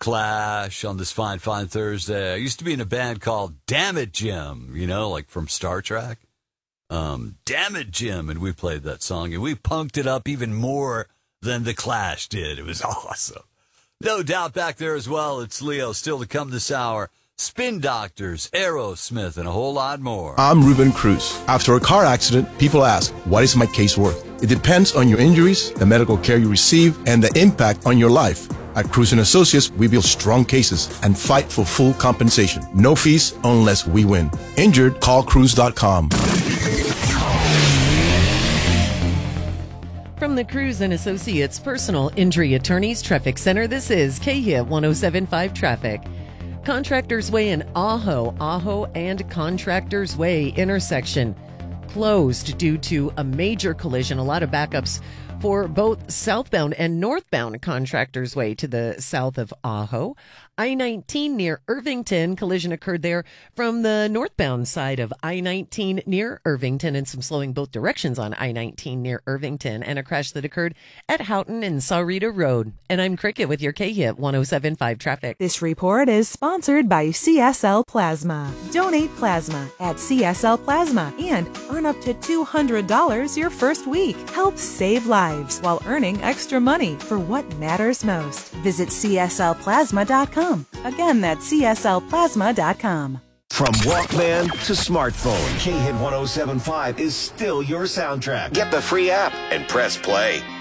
Clash on this fine Thursday. I used to be in a band called Damn It Jim, like from Star Trek. Damn It Jim, and we played that song, and we punked it up even more than the Clash did. It was awesome. No doubt back there as well. It's Leo, still to come this hour. Spin Doctors, Aerosmith, and a whole lot more. I'm Ruben Cruz. After a car accident, people ask, what is my case worth? It depends on your injuries, the medical care you receive, and the impact on your life. At Cruz & Associates, we build strong cases and fight for full compensation. No fees unless we win. Injured? Call Cruz.com. From the Cruz & Associates Personal Injury Attorneys Traffic Center, this is KHIT 107.5 Traffic. Contractors Way in Ajo and Contractors Way intersection closed due to a major collision. A lot of backups for both southbound and northbound Contractors Way to the south of Ajo. I-19 near Irvington, collision occurred there from the northbound side of I-19 near Irvington, and some slowing both directions on I-19 near Irvington, and a crash that occurred at Houghton and Saurita Road. And I'm Cricket with your KHIT 107.5 traffic. This report is sponsored by CSL Plasma. Donate plasma at CSL Plasma and earn up to $200 your first week. Help save lives while earning extra money for what matters most. Visit CSLPlasma.com. Again, that's CSLPlasma.com. From Walkman to smartphone, KHIT 107.5 is still your soundtrack. Get the free app and press play.